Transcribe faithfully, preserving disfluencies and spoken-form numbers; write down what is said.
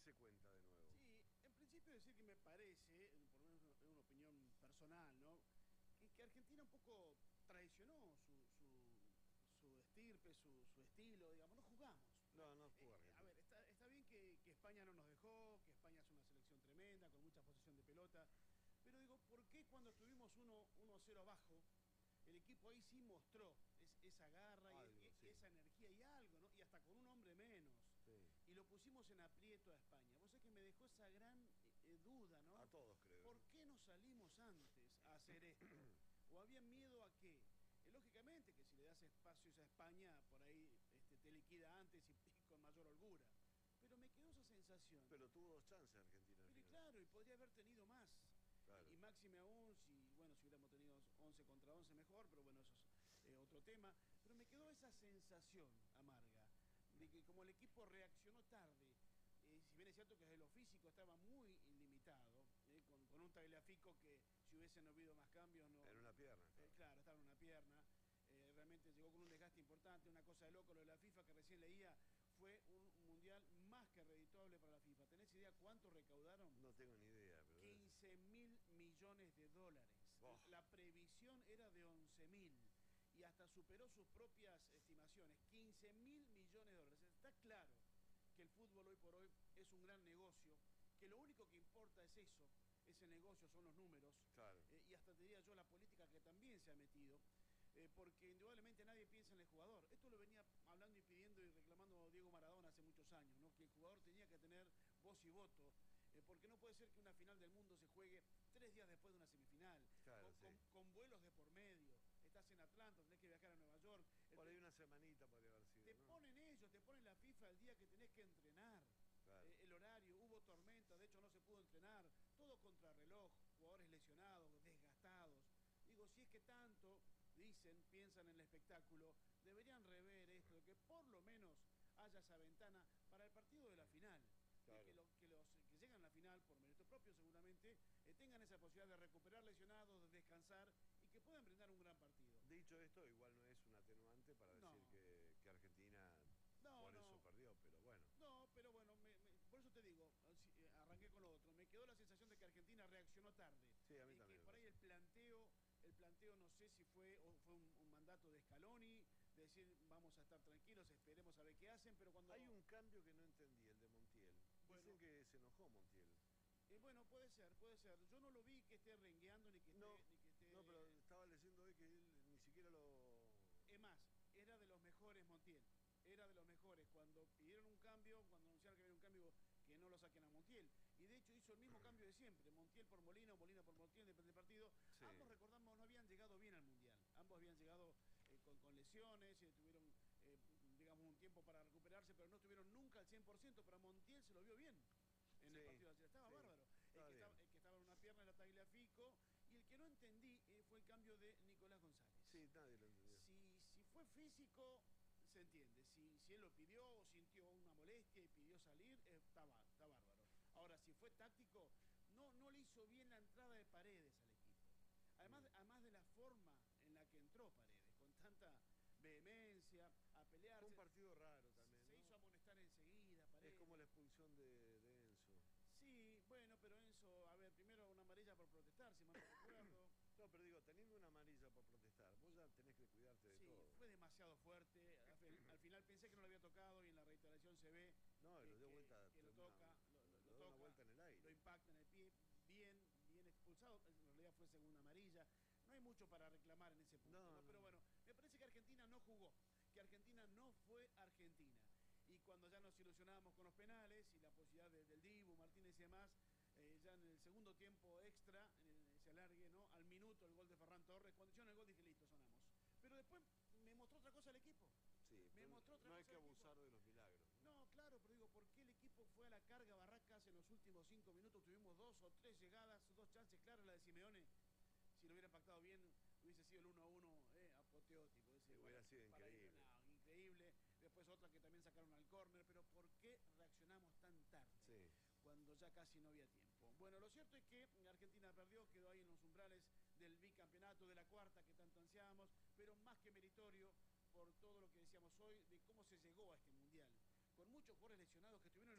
se cuenta de nuevo? Sí, en principio decir que me parece, por lo menos es una opinión personal, ¿no? Que, que Argentina un poco traicionó su, su, su estirpe, su, su estilo, digamos, no jugamos. ¿No? No, no jugó Eh, a Argentina. ver, está, está bien que, que España no nos dejó, que España es una selección tremenda, con mucha posesión de pelota, pero digo, ¿por qué cuando estuvimos uno a cero abajo, el equipo ahí sí mostró es, esa garra y, Algo, y- y sí. esa energía y algo, ¿no? Y hasta con un hombre menos. Sí. Y lo pusimos en aprieto a España. Vos sabés que me dejó esa gran eh, eh, duda, A ¿no? todos, creo, ¿Por ¿no? qué no salimos antes a hacer esto? ¿O había miedo a qué? Eh, lógicamente que si le das espacios a España, por ahí este, te liquida antes y, y con mayor holgura. Pero me quedó esa sensación. Pero tuvo dos chances Argentina al Pero y final. claro, y podría haber tenido más. Claro. Y, y máxime aún, si, bueno, si hubiéramos tenido once contra once mejor, pero bueno, eso es eh, otro tema. Pero me quedó esa sensación amarga de que como el equipo reaccionó tarde, eh, si bien es cierto que desde lo físico estaba muy ilimitado, eh, con, con un Tagliafico que si hubiesen habido más cambios no... En una pierna. Eh, claro, estaba en una pierna. Eh, realmente llegó con un desgaste importante, una cosa de loco. Lo de la FIFA que recién leía fue un mundial más que redituable para la FIFA. ¿Tenés idea cuánto recaudaron? No tengo ni idea, pero... quince mil millones de dólares. Oh. La previsión era de once mil y hasta superó sus propias estimaciones. quince mil millones de dólares. Está claro que el fútbol hoy por hoy es un gran negocio, que lo único que importa es eso, ese negocio son los números. Claro. Eh, y hasta te diría yo la política que también se ha metido. Eh, porque indudablemente nadie piensa en el jugador. Esto lo venía hablando y pidiendo y reclamando Diego Maradona hace muchos años, ¿no? Que el jugador tenía que tener voz y voto, eh, porque no puede ser que una final del mundo se juegue tres días después de una semifinal, Claro, con, sí. con, con vuelos de por medio. Estás en Atlanta, tenés que viajar a Nueva York. Por El, ahí una semanita podría haber sido, te ¿no? ponen ellos, te ponen la FIFA el día que tenés que entrenar. Claro. Eh, el horario, hubo tormenta, de hecho no se pudo entrenar, todo contrarreloj, jugadores lesionados, desgastados. Digo, si es que tanto dicen, piensan en el espectáculo, deberían rever esto, de que por lo menos haya esa ventana para el partido de la final. Claro. De que, lo, que los que llegan a la final, por mérito propio seguramente, eh, tengan esa posibilidad de recuperar lesionados, de descansar y que puedan brindar un gran partido. Dicho esto, igual no es un atenuante para No. decir que, que Argentina No, por no. eso perdió, pero bueno. No, pero bueno, me, me, por eso te digo, eh, arranqué con lo otro. Me quedó la sensación de que Argentina reaccionó tarde. Sí, a mí y también. que por ahí el planteo, el planteo no sé si fue o fue un, un mandato de Scaloni, de decir vamos a estar tranquilos, esperemos a ver qué hacen, pero cuando... Hay un cambio que no entendí, el de Montiel. Bueno. Dicen que se enojó Montiel. Eh, bueno, puede ser, puede ser. Yo no lo vi que esté rengueando ni que esté... No, ni que esté... no, pero estaba leyendo hoy que él ni siquiera lo... Es más, era de los mejores Montiel. Era de los mejores. Cuando pidieron un cambio, cuando anunciaron que había un cambio, que no lo saquen a Montiel. Y de hecho hizo el mismo cambio de siempre. Montiel por Molina o Molina por Montiel, depende del partido. Sí. Ambos, recordamos, no habían llegado bien al Mundial. Ambos habían llegado eh, con, con lesiones, eh, tuvieron, eh, digamos, un tiempo para recuperarse, pero no estuvieron nunca al cien por ciento. Pero a Montiel se lo vio bien en sí. el partido de ayer. Estaba sí. bárbaro. El que estaba, el que estaba en una pierna era Tagliafico. Y el que no entendí eh, fue el cambio de Nicolás González. Sí, nadie lo entendió. Si, si fue físico, se entiende. Si, si él lo pidió o sintió una molestia y pidió salir, eh, está, está bárbaro. Ahora, si fue táctico, no, no le hizo bien la entrada de Paredes al equipo. Además, mm. además de la forma en la que entró Paredes, con tanta vehemencia, a pelear. Fue un partido raro también, Se ¿no? hizo amonestar enseguida, Paredes. Es como la expulsión de, de Enzo. Sí, bueno, pero Enzo, a ver, primero una amarilla por protestar, si mal no recuerdo. No, pero digo, teniendo una amarilla por protestar, vos ya tenés que cuidarte de sí, todo. Sí, fue demasiado fuerte. Al, al final pensé que no lo había tocado y en la reiteración se ve no, que, lo dio que, vuelta, que lo toca, una, lo, lo, lo lo toca, una vuelta en el aire. Lo impacta en el pie, bien, bien expulsado. En realidad fue segunda amarilla. No hay mucho para reclamar en ese punto, no, ¿no? No. Pero bueno, me parece que Argentina no jugó, que Argentina no fue Argentina. Y cuando ya nos ilusionábamos con los penales y la posibilidad de, del Dibu, Martínez y demás, eh, ya en el segundo tiempo extra, en el, ese alargue, ¿no? Al minuto el gol de Ferran Torres. Cuando hicieron el gol dije, listo, sonamos. Pero después me mostró otra cosa el equipo. Sí, me mostró otra no cosa hay que abusar de los milagros. ¿no? no, claro, pero digo, ¿por qué el equipo fue a la carga Barracas en los últimos cinco minutos? Tuvimos dos o tres llegadas, dos chances claras, la de Simeone. Si lo hubiera impactado bien, hubiese sido el uno a uno eh, apoteótico. Ese, sí, hubiera sido increíble. Ir, no, increíble. Después otra que también sacaron al córner. Pero ¿por qué reaccionamos tan tarde? Sí. Cuando ya casi no había tiempo. Bueno, lo cierto es que Argentina perdió, quedó ahí en los umbrales del bicampeonato, de la cuarta que tanto ansiábamos, pero más que meritorio por todo lo que decíamos hoy, de cómo se llegó a este Mundial. Con muchos jugadores lesionados que tuvieron